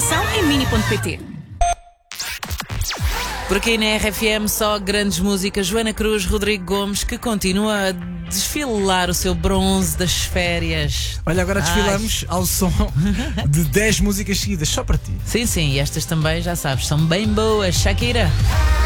informação em mini.pt. Por aqui na RFM só grandes músicas. Joana Cruz, Rodrigo Gomes, que continua a desfilar o seu bronze das férias. Olha, agora desfilamos ao som de 10 músicas seguidas, só para ti. Sim, sim, e estas também, já sabes, são bem boas. Shakira.